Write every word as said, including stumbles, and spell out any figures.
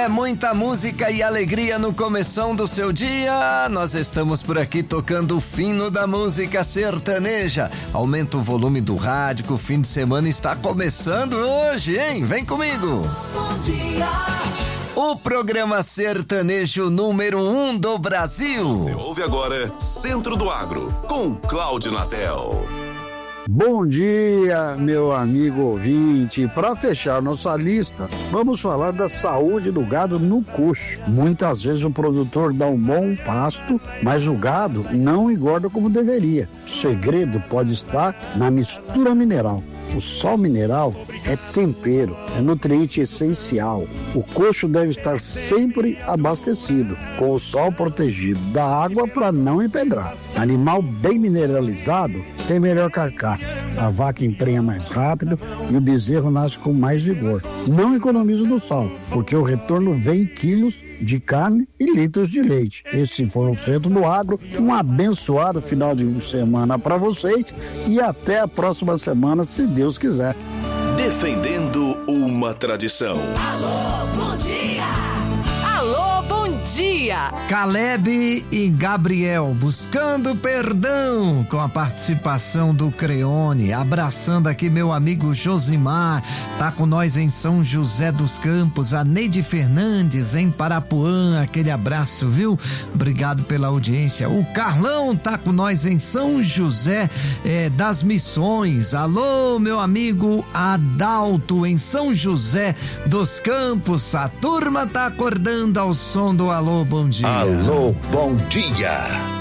É muita música e alegria no começão do seu dia. Nós estamos por aqui tocando o fino da música sertaneja. Aumenta o volume do rádio, que o fim de semana está começando hoje, hein? Vem comigo. Bom dia. O programa sertanejo número um do Brasil. Você ouve agora Centro do Agro, com Cláudio Natel. Bom dia, meu amigo ouvinte. Para fechar nossa lista, vamos falar da saúde do gado no coxo. Muitas vezes o produtor dá um bom pasto, mas o gado não engorda como deveria. O segredo pode estar na mistura mineral. O sal mineral é tempero, é nutriente essencial. O coxo deve estar sempre abastecido, com o sol protegido da água para não empedrar. Animal bem mineralizado tem melhor carcaça. A vaca emprenha mais rápido e o bezerro nasce com mais vigor. Não economize no sal, porque o retorno vem em quilos de carne e litros de leite. Esse foi o Centro do Agro. Um abençoado final de semana para vocês e até a próxima semana, se Deus quiser. Defendendo uma tradição. Alô, bom dia. Alô, bom dia. Caleb e Gabriel buscando perdão, com a participação do Creone. Abraçando aqui meu amigo Josimar, tá com nós em São José dos Campos. A Neide Fernandes em Parapuã, aquele abraço, viu? Obrigado pela audiência. O Carlão tá com nós em São José eh, das Missões. Alô, meu amigo Adalto em São José dos Campos. A turma tá acordando ao som do alô, bom dia. Alô, bom dia.